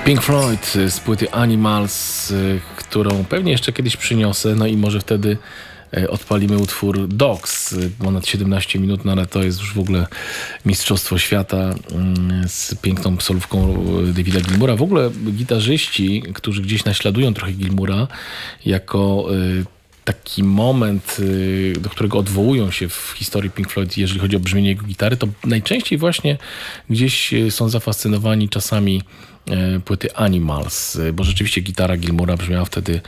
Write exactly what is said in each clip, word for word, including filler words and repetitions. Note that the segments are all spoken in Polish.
Pink Floyd z płyty Animals, którą pewnie jeszcze kiedyś przyniosę, no i może wtedy odpalimy utwór Dogs, ponad siedemnaście minut, no ale to jest już w ogóle mistrzostwo świata z piękną solówką Davida Gilmoura. W ogóle gitarzyści, którzy gdzieś naśladują trochę Gilmoura jako taki moment, do którego odwołują się w historii Pink Floyd, jeżeli chodzi o brzmienie jego gitary, to najczęściej właśnie gdzieś są zafascynowani czasami płyty Animals, bo rzeczywiście gitara Gilmoura brzmiała wtedy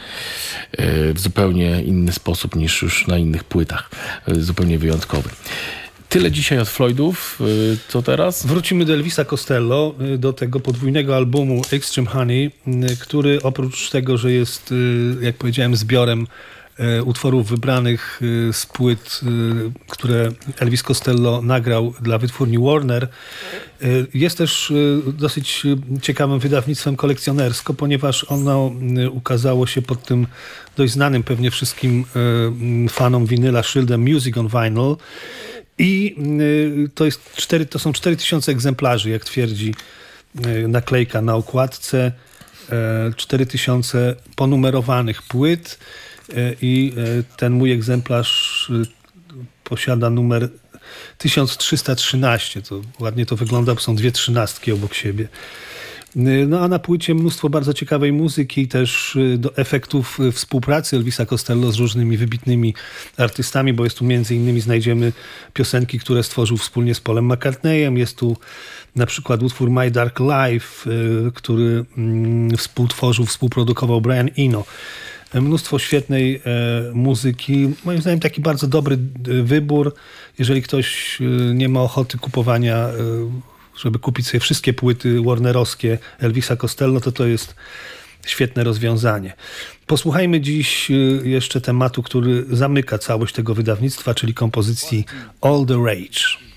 w zupełnie inny sposób niż już na innych płytach. Zupełnie wyjątkowy. Tyle dzisiaj od Floydów. Co teraz? Wrócimy do Elvisa Costello, do tego podwójnego albumu Extreme Honey, który oprócz tego, że jest, jak powiedziałem, zbiorem utworów wybranych z płyt, które Elvis Costello nagrał dla wytwórni Warner, jest też dosyć ciekawym wydawnictwem kolekcjonersko, ponieważ ono ukazało się pod tym dość znanym pewnie wszystkim fanom winyla szyldem Music on Vinyl i to, jest cztery, to są cztery tysiące egzemplarzy, jak twierdzi naklejka na okładce, cztery tysiące ponumerowanych płyt. I ten mój egzemplarz posiada numer tysiąc trzysta trzynaście. To ładnie to wygląda, bo są dwie trzynastki obok siebie. No a na płycie mnóstwo bardzo ciekawej muzyki i też do efektów współpracy Elvisa Costello z różnymi wybitnymi artystami, bo jest tu między innymi znajdziemy piosenki, które stworzył wspólnie z Paulem McCartneyem. Jest tu na przykład utwór My Dark Life, który współtworzył, współprodukował Brian Eno. Mnóstwo świetnej e, muzyki. Moim zdaniem taki bardzo dobry e, wybór. Jeżeli ktoś e, nie ma ochoty kupowania, e, żeby kupić sobie wszystkie płyty warnerowskie Elvisa Costello, to to jest świetne rozwiązanie. Posłuchajmy dziś e, jeszcze tematu, który zamyka całość tego wydawnictwa, czyli kompozycji All the Rage.